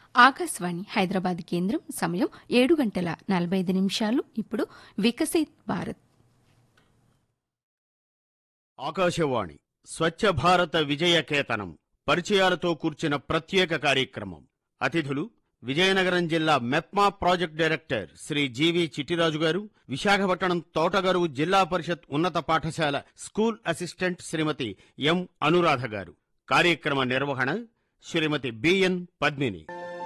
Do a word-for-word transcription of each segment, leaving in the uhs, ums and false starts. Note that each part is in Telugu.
ఆకాశవాణి హైదరాబాద్ కేంద్రం సమయం ఏడు గంటల నలభై ఐదు నిమిషాలు. ఇప్పుడు వికసిత్ భారత్. ఆకాశవాణి స్వచ్ఛ భారత విజయకేతనం పరిచయాలతో కూర్చిన ప్రత్యేక కార్యక్రమం. అతిథులు విజయనగరం జిల్లా మెప్మా ప్రాజెక్ట్ డైరెక్టర్ శ్రీ జీవి చిట్టిరాజు గారు, విశాఖపట్నం తోటగరువు జిల్లా పరిషత్ ఉన్నత పాఠశాల స్కూల్ అసిస్టెంట్ శ్రీమతి ఎం అనురాధ గారు. కార్యక్రమ నిర్వహణ శ్రీమతి బిఎన్ పద్మిని.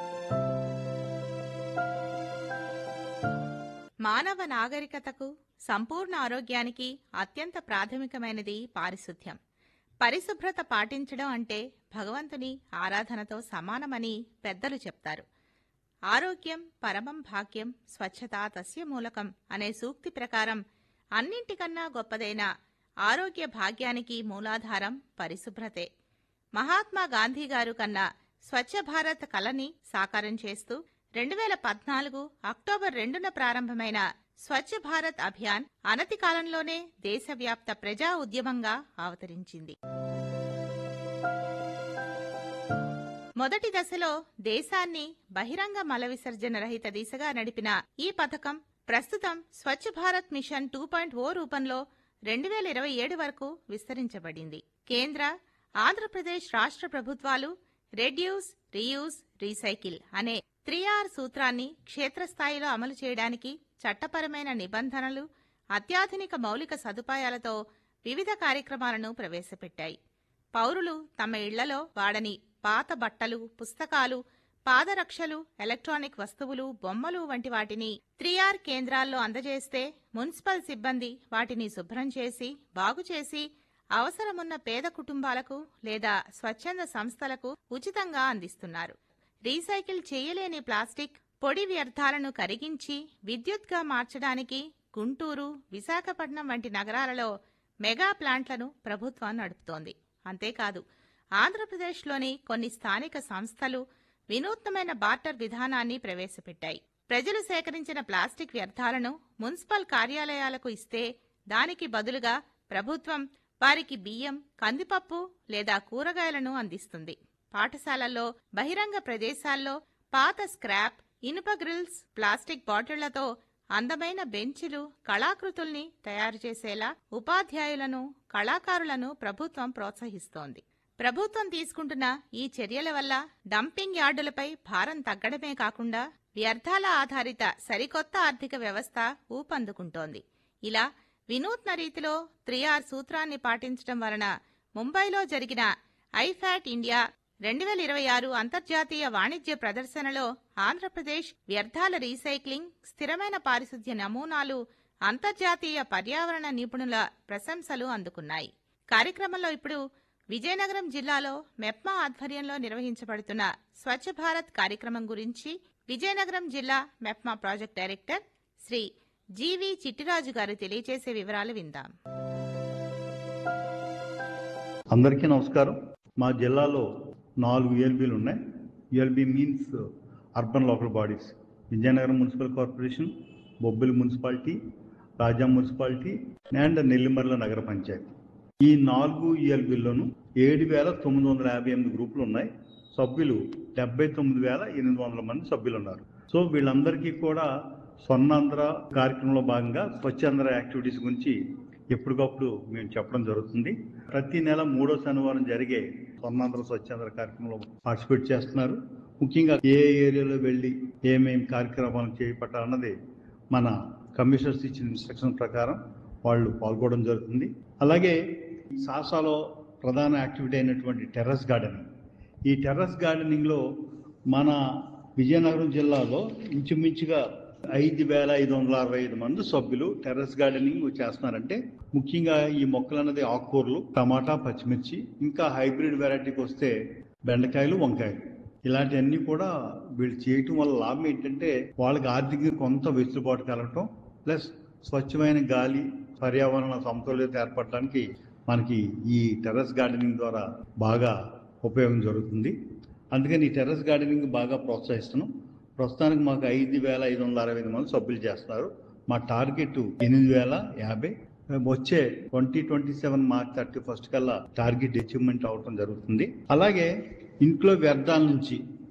మానవ నాగరికతకు సంపూర్ణ ఆరోగ్యానికి అత్యంత ప్రాథమికమైనది పారిశుధ్యం. పరిశుభ్రత పాటించడం అంటే భగవంతుని ఆరాధనతో సమానమని పెద్దలు చెప్తారు. ఆరోగ్యం పరమం భాగ్యం స్వచ్ఛతా తస్య మూలకం అనే సూక్తి ప్రకారం అన్నింటికన్నా గొప్పదైన ఆరోగ్య భాగ్యానికి మూలాధారం పరిశుభ్రతే. మహాత్మా గాంధీ గారు కన్నా స్వచ్ఛ భారత్ కలని సాకారం చేస్తూ రెండు వేల పద్నాలుగు అక్టోబర్ రెండున ప్రారంభమైన స్వచ్ఛ భారత్ అభియాన్ అనతి కాలంలోనే దేశవ్యాప్త ప్రజా ఉద్యమంగా అవతరించింది. మొదటి దశలో దేశాన్ని బహిరంగ మల విసర్జన రహిత దిశగా నడిపిన ఈ పథకం ప్రస్తుతం Swachh Bharat machine two point ఓ రూపంలో రెండు వేల ఇరవై ఏడు వరకు విస్తరించబడింది. కేంద్ర, ఆంధ్రప్రదేశ్ రాష్ట్ర ప్రభుత్వాలు రెడ్యూస్, రీయూజ్, రీసైకిల్ అనే త్రీ ఆర్ సూత్రాన్ని క్షేత్రస్థాయిలో అమలు చేయడానికి చట్టపరమైన నిబంధనలు, అత్యాధునిక మౌలిక సదుపాయాలతో వివిధ కార్యక్రమాలను ప్రవేశపెట్టాయి. పౌరులు తమ ఇళ్లలో వాడని పాత బట్టలు, పుస్తకాలు, పాదరక్షలు, ఎలక్ట్రానిక్ వస్తువులు, బొమ్మలు వంటి వాటిని త్రీ ఆర్ కేంద్రాల్లో అందజేస్తే మున్సిపల్ సిబ్బంది వాటిని శుభ్రం చేసి, బాగుచేసి అవసరమున్న పేద కుటుంబాలకు లేదా స్వచ్ఛంద సంస్థలకు ఉచితంగా అందిస్తున్నారు. రీసైకిల్ చేయలేని ప్లాస్టిక్, పొడి వ్యర్థాలను కరిగించి విద్యుత్గా మార్చడానికి గుంటూరు, విశాఖపట్నం వంటి నగరాలలో మెగా ప్లాంట్లను ప్రభుత్వం నడుపుతోంది. అంతేకాదు, ఆంధ్రప్రదేశ్లోని కొన్ని స్థానిక సంస్థలు వినూత్నమైన బార్టర్ విధానాన్ని ప్రవేశపెట్టాయి. ప్రజలు సేకరించిన ప్లాస్టిక్ వ్యర్థాలను మున్సిపల్ కార్యాలయాలకు ఇస్తే దానికి బదులుగా ప్రభుత్వం వారికి బియ్యం, కందిపప్పు లేదా కూరగాయలను అందిస్తుంది. పాఠశాలల్లో, బహిరంగ ప్రదేశాల్లో పాత స్క్రాప్, ఇనుప గ్రిల్స్, ప్లాస్టిక్ బాటిళ్లతో అందమైన బెంచులు, కళాకృతుల్ని తయారు చేసేలా ఉపాధ్యాయులను, కళాకారులను ప్రభుత్వం ప్రోత్సహిస్తోంది. ప్రభుత్వం తీసుకుంటున్న ఈ చర్యల వల్ల డంపింగ్ యార్డులపై భారం తగ్గడమే కాకుండా వ్యర్థాల ఆధారిత సరికొత్త ఆర్థిక వ్యవస్థ ఊపందుకుంటోంది. ఇలా వినూత్న రీతిలో త్రీ ఆర్ సూత్రాన్ని పాటించడం వలన ముంబైలో జరిగిన ఐఫాట్ ఇండియా రెండు వేల ఇరవై ఆరు అంతర్జాతీయ వాణిజ్య ప్రదర్శనలో ఆంధ్రప్రదేశ్ వ్యర్థాల రీసైక్లింగ్, స్థిరమైన పారిశుధ్య నమూనాలు అంతర్జాతీయ పర్యావరణ నిపుణుల ప్రశంసలు అందుకున్నాయి. కార్యక్రమంలో ఇప్పుడు విజయనగరం జిల్లాలో మెప్మా ఆధ్వర్యంలో నిర్వహించబడుతున్న స్వచ్ఛ భారత్ కార్యక్రమం గురించి విజయనగరం జిల్లా మెప్మా ప్రాజెక్ట్ డైరెక్టర్ శ్రీ జీవి చిట్టిరాజు గారు తెలియజేసే వివరాలు విందాం. అందరికీ నమస్కారం. మా జిల్లాలో నాలుగు యూఎల్బీలు ఉన్నాయి. ULB means urban local bodies. Vizianagaram municipal corporation, Bobbili municipality, Raja municipality and Nellimarla నగర పంచాయతీ. ఈ నాలుగు యూఎల్బీల్లోనూ ఏడు వేల తొమ్మిది వందల యాభై ఎనిమిది గ్రూపులు ఉన్నాయి. సభ్యులు డెబ్బై తొమ్మిది వేల ఎనిమిది వందల మంది సభ్యులు ఉన్నారు. సో వీళ్ళందరికీ కూడా స్వర్ణాంధ్ర కార్యక్రమంలో భాగంగా స్వచ్ఛాంధ్ర యాక్టివిటీస్ గురించి ఎప్పటికప్పుడు మేము చెప్పడం జరుగుతుంది. ప్రతి నెల మూడో శనివారం జరిగే స్వర్ణాంధ్ర స్వచ్ఛాంధ్ర కార్యక్రమంలో పార్టిసిపేట్ చేస్తున్నారు. ముఖ్యంగా ఏ ఏరియాలో వెళ్ళి ఏమేమి కార్యక్రమాలు చేపట్టాలన్నది మన కమిషనర్స్ ఇచ్చిన ఇన్స్ట్రక్షన్ ప్రకారం వాళ్ళు పాల్గొనడం జరుగుతుంది. అలాగే సాసాలో ప్రధాన యాక్టివిటీ అయినటువంటి టెర్రస్ గార్డెనింగ్. ఈ టెర్రస్ గార్డెనింగ్లో మన విజయనగరం జిల్లాలో ఇంచుమించుగా ఐదు వేల ఐదు వందల అరవై ఐదు మంది సభ్యులు టెర్రస్ గార్డెనింగ్ చేస్తున్నారంటే ముఖ్యంగా ఈ మొక్కలు అన్నది ఆకుకూరలు, టమాటా, పచ్చిమిర్చి, ఇంకా హైబ్రిడ్ వెరైటీకి వస్తే బెండకాయలు, వంకాయలు, ఇలాంటివన్నీ కూడా వీళ్ళు చేయటం వల్ల లాభం ఏంటంటే వాళ్ళకి ఆర్థికంగా కొంత వెసులుబాటు కలగటం, ప్లస్ స్వచ్ఛమైన గాలి, పర్యావరణ సమతుల్యత ఏర్పడటానికి మనకి ఈ టెర్రస్ గార్డెనింగ్ ద్వారా బాగా ఉపయోగం జరుగుతుంది. అందుకని ఈ టెర్రస్ గార్డెనింగ్ బాగా ప్రోత్సహిస్తున్నాం. ప్రస్తుతానికి మాకు ఐదు వేల ఐదు వందల అరవై ఐదు మంది సభ్యులు చేస్తున్నారు. మా టార్గెట్ ఎనిమిది వేల యాభై. వచ్చే twenty twenty seven March thirty first కల్లా టార్గెట్ అచీవ్మెంట్ అవటం జరుగుతుంది. అలాగే ఇంట్లో వ్యర్థాల నుంచి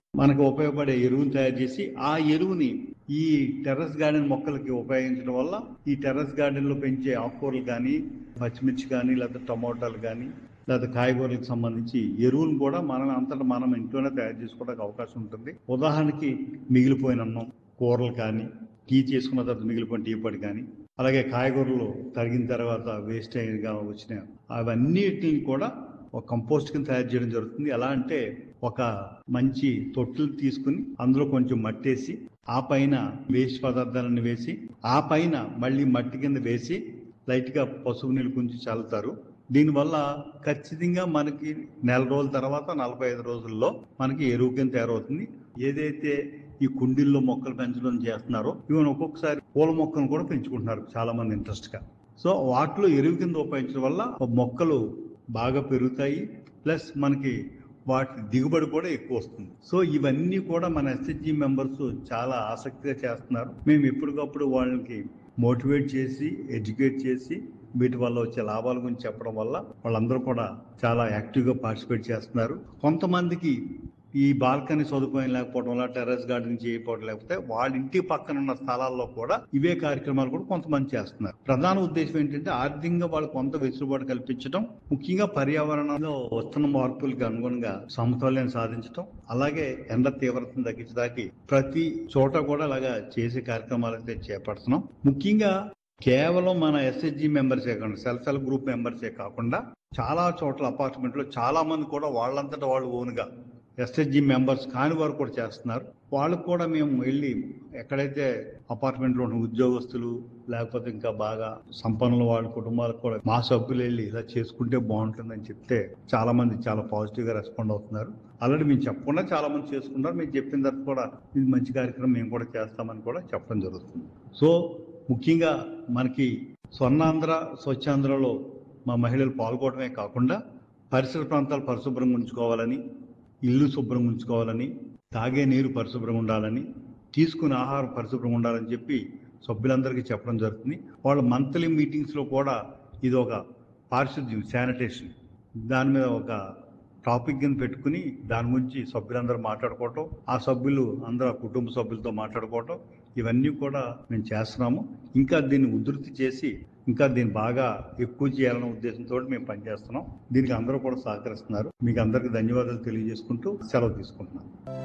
మనకు ఉపయోగపడే ఎరువుని తయారు చేసి ఆ ఎరువుని ఈ టెర్రస్ గార్డెన్ మొక్కలకి ఉపయోగించడం వల్ల ఈ టెర్రస్ గార్డెన్ లో పెంచే ఆకుకూరలు కానీ, పచ్చిమిర్చి కానీ, లేదా టమోటాలు కానీ, లేదా కాయగూరలకు సంబంధించి ఎరువును కూడా మనం అంతటా మనం ఇంట్లోనే తయారు చేసుకోవడానికి అవకాశం ఉంటుంది. ఉదాహరణకి మిగిలిపోయిన అన్నం, కూరలు కానీ, టీ చేసుకున్న తర్వాత మిగిలిపోయిన టీ పొడి కానీ, అలాగే కాయగూరలు తరిగిన తర్వాత వేస్ట్ అయినగా వచ్చిన అవన్నిటిని కూడా ఒక కంపోస్ట్ కింద తయారు చేయడం జరుగుతుంది. ఎలా అంటే ఒక మంచి తొట్టులు తీసుకుని అందులో కొంచెం మట్టేసి ఆ పైన వేస్ట్ పదార్థాలను వేసి ఆ పైన మళ్ళీ మట్టి కింద వేసి లైట్ గా పసుపు నీళ్ళు కొంచెం చల్లుతారు. దీనివల్ల ఖచ్చితంగా మనకి నెల రోజుల తర్వాత నలభై ఐదు రోజుల్లో మనకి ఎరువు కింద తయారవుతుంది. ఏదైతే ఈ కుండీల్లో మొక్కలు పెంచడం చేస్తున్నారో ఈవెన్ ఒక్కొక్కసారి పూల మొక్కలను కూడా పెంచుకుంటున్నారు చాలా మంది ఇంట్రెస్ట్ గా. సో వాటిలో ఎరువు కింద ఉపయోగించడం వల్ల మొక్కలు బాగా పెరుగుతాయి, ప్లస్ మనకి వాటి దిగుబడి కూడా ఎక్కువ వస్తుంది. సో ఇవన్నీ కూడా మన ఎస్హెచ్జి మెంబర్స్ చాలా ఆసక్తిగా చేస్తున్నారు. మేము ఎప్పటికప్పుడు వాళ్ళకి మోటివేట్ చేసి ఎడ్యుకేట్ చేసి వీటి వల్ల వచ్చే లాభాల గురించి చెప్పడం వల్ల వాళ్ళందరూ కూడా చాలా యాక్టివ్గా పార్టిసిపేట్ చేస్తున్నారు. కొంతమందికి ఈ బాల్కనీ సదుపాయం లేకపోవడం వల్ల, టెర్రస్ గార్డెనింగ్ చేయకపోవడం లేకపోతే వాళ్ళ ఇంటి పక్కన ఉన్న స్థలాల్లో కూడా ఇవే కార్యక్రమాలు కూడా కొంతమంది చేస్తున్నారు. ప్రధాన ఉద్దేశం ఏంటంటే ఆర్థికంగా వాళ్ళకి కొంత వెసులుబాటు కల్పించడం, ముఖ్యంగా పర్యావరణంలో వస్తున్న మార్పులకు అనుగుణంగా సమతుల్యాన్ని సాధించడం, అలాగే ఎండ తీవ్రతను తగ్గించడానికి ప్రతి చోట కూడా అలాగా చేసే కార్యక్రమాలు అయితే చేపడుతున్నాం. ముఖ్యంగా కేవలం మన ఎస్హెచ్జి మెంబర్సే కాకుండా, సెల్ఫ్ హెల్ప్ గ్రూప్ మెంబర్సే కాకుండా చాలా చోట్ల అపార్ట్మెంట్లో చాలా మంది కూడా వాళ్ళంతటా వాళ్ళు ఓన్గా ఎస్హెచ్జి మెంబర్స్ కాని వారు కూడా చేస్తున్నారు. వాళ్ళకు కూడా మేము వెళ్ళి ఎక్కడైతే అపార్ట్మెంట్లో ఉన్న ఉద్యోగస్తులు లేకపోతే ఇంకా బాగా సంపన్నుల వాళ్ళ కుటుంబాలకు కూడా మా సభ్యులు వెళ్ళి ఇలా చేసుకుంటే బాగుంటుందని చెప్తే చాలా మంది చాలా పాజిటివ్ గా రెస్పాండ్ అవుతున్నారు. ఆల్రెడీ మేము చెప్పకుండా చాలా మంది చేసుకున్నారు. మేము చెప్పిన తర్వాత కూడా ఇది మంచి కార్యక్రమం మేము కూడా చేస్తామని కూడా చెప్పడం జరుగుతుంది. సో ముఖ్యంగా మనకి స్వర్ణాంధ్ర స్వచ్ఛాంధ్రలో మా మహిళలు పాల్గొనడమే కాకుండా పరిసర ప్రాంతాలు పరిశుభ్రంగా ఉంచుకోవాలని, ఇల్లు శుభ్రంగా ఉంచుకోవాలని, తాగే నీరు పరిశుభ్రంగా ఉండాలని, తీసుకునే ఆహారం పరిశుభ్రంగా ఉండాలని చెప్పి సభ్యులందరికీ చెప్పడం జరుగుతుంది. వాళ్ళ మంత్లీ మీటింగ్స్లో కూడా ఇది ఒక పారిశుద్ధ్యం, శానిటేషన్ దాని మీద ఒక టాపిక్ కింద పెట్టుకుని దాని గురించి సభ్యులందరూ మాట్లాడుకోవటం, ఆ సభ్యులు అందరూ కుటుంబ సభ్యులతో మాట్లాడుకోవటం, ఇవన్నీ కూడా మేము చేస్తున్నాము. ఇంకా దీన్ని ఉధృతి చేసి ఇంకా దీన్ని బాగా ఎక్కువ చేయాలనే ఉద్దేశంతో మేము పనిచేస్తున్నాం. దీనికి అందరూ కూడా సహకరిస్తున్నారు. మీకు అందరికీ ధన్యవాదాలు తెలియజేసుకుంటూ సెలవు తీసుకుంటున్నాను.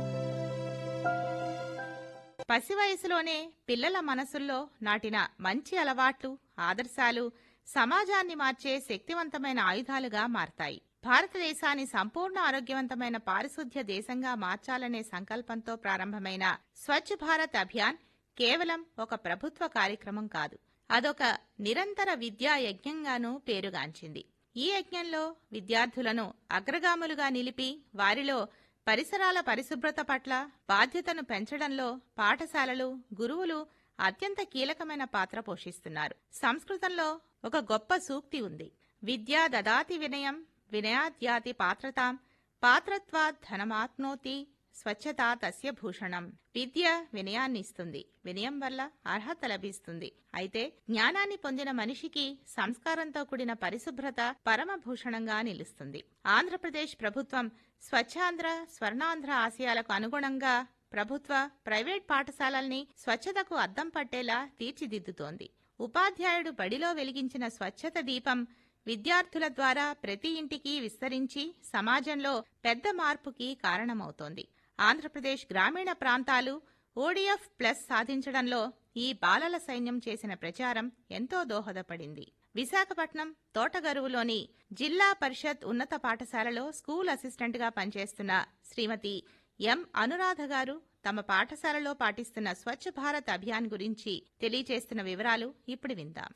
పసి వయసులోనే పిల్లల మనసుల్లో నాటిన మంచి అలవాట్లు, ఆదర్శాలు సమాజాన్ని మార్చే శక్తివంతమైన ఆయుధాలుగా మారతాయి. భారతదేశాన్ని సంపూర్ణ ఆరోగ్యవంతమైన పారిశుధ్య దేశంగా మార్చాలనే సంకల్పంతో ప్రారంభమైన స్వచ్ఛ భారత్ అభియాన్ కేవలం ఒక ప్రభుత్వ కార్యక్రమం కాదు, అదొక నిరంతర విద్యా యజ్ఞంగానూ పేరుగాంచింది. ఈ యజ్ఞంలో విద్యార్థులను అగ్రగాములుగా నిలిపి వారిలో పరిసరాల పరిశుభ్రత పట్ల బాధ్యతను పెంచడంలో పాఠశాలలు, గురువులు అత్యంత కీలకమైన పాత్ర పోషిస్తున్నారు. సంస్కృతంలో ఒక గొప్ప సూక్తి ఉంది: విద్యా దదాతి వినయం, వినయాద్యాతి పాత్రతాం, పాత్రత్వాత్ ధనమాప్నోతి, స్వచ్ఛతా తస్య భూషణం. విద్య వినయాన్ని ఇస్తుంది, వినయం వల్ల అర్హత లభిస్తుంది. అయితే జ్ఞానాన్ని పొందిన మనిషికి సంస్కారంతో కూడిన పరిశుభ్రత పరమభూషణంగా నిలుస్తుంది. ఆంధ్రప్రదేశ్ ప్రభుత్వం స్వచ్ఛాంధ్ర, స్వర్ణాంధ్ర ఆశయాలకు అనుగుణంగా ప్రభుత్వ, ప్రైవేట్ పాఠశాలల్ని స్వచ్ఛతకు అద్దం పట్టేలా తీర్చిదిద్దుతోంది. ఉపాధ్యాయుడు బడిలో వెలిగించిన స్వచ్ఛత దీపం విద్యార్థుల ద్వారా ప్రతి ఇంటికి విస్తరించి సమాజంలో పెద్ద మార్పుకి కారణమవుతోంది. ఆంధ్రప్రదేశ్ గ్రామీణ ప్రాంతాలు ఓడిఎఫ్ ప్లస్ సాధించడంలో ఈ బాలల సైన్యం చేసిన ప్రచారం ఎంతో దోహదపడింది. విశాఖపట్నం తోటగరువులోని జిల్లా పరిషత్ ఉన్నత పాఠశాలలో స్కూల్ అసిస్టెంట్గా పనిచేస్తున్న శ్రీమతి ఎం అనురాధ గారు తమ పాఠశాలలో పాటిస్తున్న స్వచ్ఛ భారత్ అభియాన్ గురించి తెలియజేస్తున్న వివరాలు ఇప్పుడు విందాం.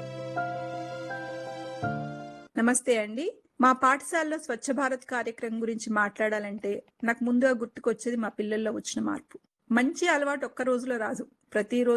నమస్తే అండి. మా పాఠశాలలో స్వచ్ఛ భారత్ కార్యక్రమం గురించి మాట్లాడాలంటే నాకు ముందుగా గుర్తుకొచ్చేది మా పిల్లల్లో వచ్చిన మార్పు. మంచి అలవాటు ఒక్క రోజులో రాదు, ప్రతిరోజు